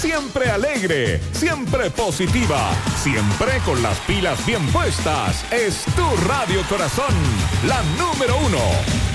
siempre alegre, siempre positiva, siempre con las pilas bien puestas. Es tu Radio Corazón, la número 1.